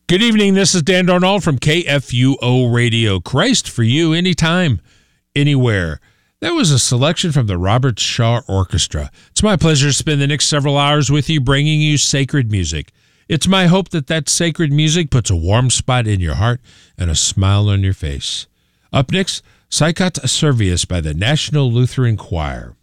Good evening. This is Dan Darnold from KFUO Radio. Christ for you, anytime, anywhere. That was a selection from the Robert Shaw Orchestra. It's my pleasure to spend the next several hours with you, bringing you sacred music. It's my hope that that sacred music puts a warm spot in your heart and a smile on your face. Up next, Sicut Servius by the National Lutheran Choir.